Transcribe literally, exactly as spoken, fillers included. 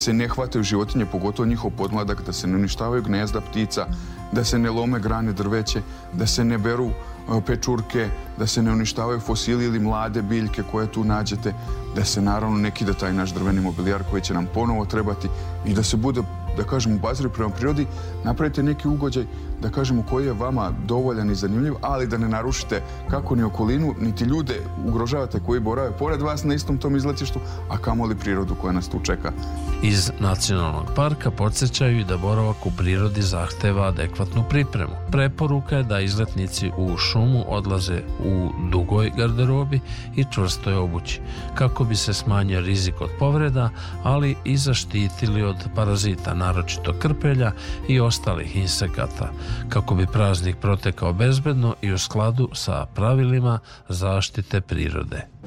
se ne hvataju životinje, pogotovo njihov podmladak, da se ne uništavaju gnezda ptica, da se ne lome grane drveće, da se ne beru pečurke, da se ne uništavaju fosili ili mlade biljke koje tu nađete, da se naravno ne kida taj naš drveni mobilijar koji će nam ponovo trebati i da se bude, da kažemo, obazriv prema prirodi, napravite neki ugođaj, da kažemo, koji je vama dovoljan i zanimljiv, ali da ne narušite kako ni okolinu, niti ljude ugrožavate koji borave pored vas na istom tom izletištu, a kamoli prirodu koja nas tu čeka. Iz nacionalnog parka podsjećaju i da boravak u prirodi zahteva adekvatnu pripremu. Preporuka je da izletnici u šumu odlaze u dugoj garderobi i čvrstoj obući, kako bi se smanjio rizik od povreda, ali i zaštitili od parazita, naročito krpelja i ostalih insekata, kako bi praznik protekao bezbedno i u skladu sa pravilima zaštite prirode.